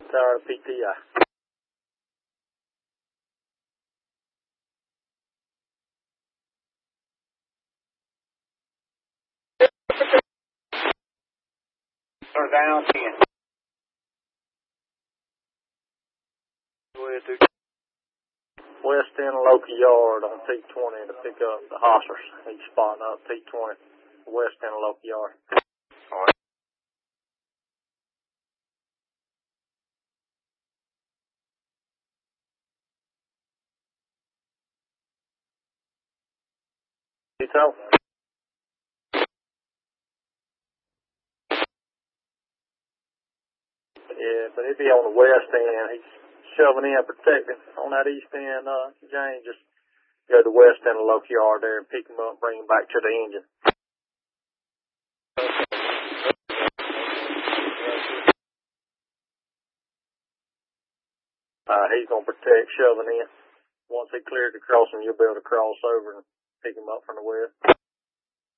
Tower PTI. Or down 10. West end of Loki Yard on T20 to pick up the Hossers. He's spotting up T20, west end of Loki Yard. All right. Tito? Yeah, but he'd be on the west end. He's shoving in, protecting on that east end. James, just go to the west end of Loki Yard there and pick him up, bring him back to the engine. He's going to protect shoving in. Once he clears the crossing, you'll be able to cross over and pick him up from the west.